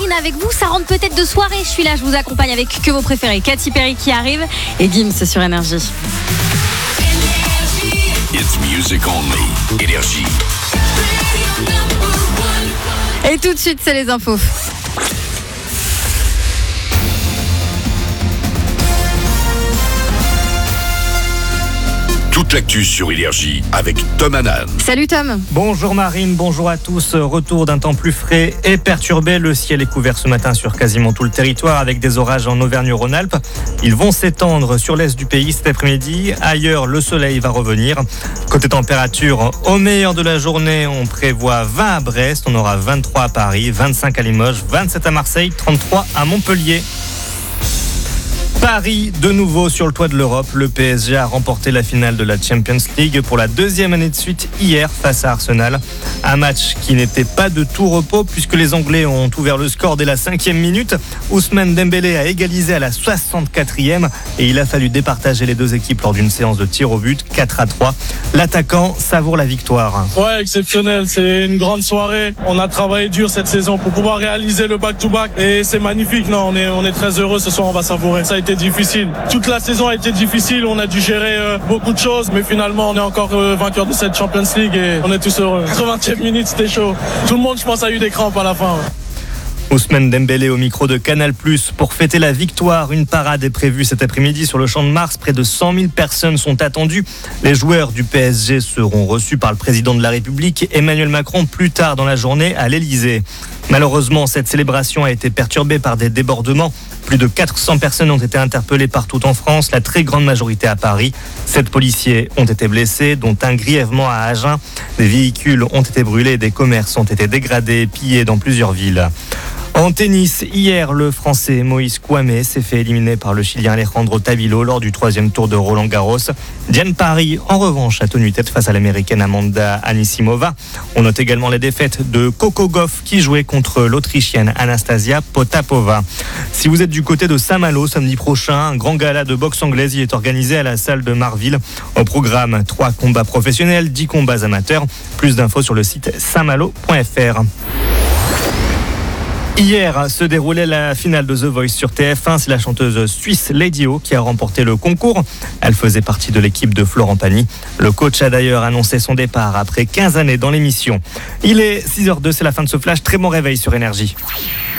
Marine avec vous. Ça rentre peut-être de soirée. Je suis là, je vous accompagne avec que vos préférés. Katy Perry qui arrive et Gims sur Énergie. It's music only. Énergie. Et tout de suite, c'est les infos. Toute l'actu sur Énergie avec Tom Hanan. Salut Tom. Bonjour Marine, bonjour à tous. Retour d'un temps plus frais et perturbé. Le ciel est couvert ce matin sur quasiment tout le territoire avec des orages en Auvergne-Rhône-Alpes. Ils vont s'étendre sur l'est du pays cet après-midi. Ailleurs, le soleil va revenir. Côté température, au meilleur de la journée, on prévoit 20 à Brest, on aura 23 à Paris, 25 à Limoges, 27 à Marseille, 33 à Montpellier. Paris, de nouveau sur le toit de l'Europe. Le PSG a remporté la finale de la Champions League pour la deuxième année de suite hier face à Arsenal. Un match qui n'était pas de tout repos puisque les Anglais ont ouvert le score dès la 5e minute. Ousmane Dembélé a égalisé à la 64e et il a fallu départager les deux équipes lors d'une séance de tir au but, 4-3. L'attaquant savoure la victoire. Ouais, exceptionnel. C'est une grande soirée. On a travaillé dur cette saison pour pouvoir réaliser le back-to-back et c'est magnifique. Non, on est très heureux ce soir. On va savourer. Ça a été difficile. Toute la saison a été difficile. On a dû gérer beaucoup de choses, mais finalement, on est encore vainqueur de cette Champions League et on est tous heureux. 80e minute, c'était chaud. Tout le monde, je pense, a eu des crampes à la fin. Ousmane Dembélé au micro de Canal+. Pour fêter la victoire, une parade est prévue cet après-midi sur le Champ de Mars. Près de 100 000 personnes sont attendues. Les joueurs du PSG seront reçus par le président de la République, Emmanuel Macron, plus tard dans la journée à l'Elysée. Malheureusement, cette célébration a été perturbée par des débordements. Plus de 400 personnes ont été interpellées partout en France, la très grande majorité à Paris. 7 policiers ont été blessés, dont un grièvement à Agen. Des véhicules ont été brûlés, des commerces ont été dégradés et pillés dans plusieurs villes. En tennis, hier, le Français Moïse Kouamé s'est fait éliminer par le Chilien Alejandro Tabilo lors du 3e tour de Roland-Garros. Diane Parry, en revanche, a tenu tête face à l'Américaine Amanda Anisimova. On note également les défaites de Coco Gauff qui jouait contre l'Autrichienne Anastasia Potapova. Si vous êtes du côté de Saint-Malo, samedi prochain, un grand gala de boxe anglaise y est organisé à la salle de Marville. Au programme, 3 combats professionnels, 10 combats amateurs. Plus d'infos sur le site saintmalo.fr. Hier se déroulait la finale de The Voice sur TF1. C'est la chanteuse suisse Lady O qui a remporté le concours. Elle faisait partie de l'équipe de Florent Pagny. Le coach a d'ailleurs annoncé son départ après 15 années dans l'émission. Il est 6h02, c'est la fin de ce flash. Très bon réveil sur Énergie.